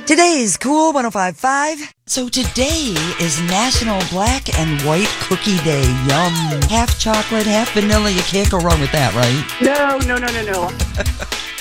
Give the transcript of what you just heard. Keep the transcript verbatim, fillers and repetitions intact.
Today's Cool one oh five point five. So today is National Black and White Cookie Day. Yum. Half chocolate, half vanilla. You can't go wrong with that, right? No, no, no, no, no.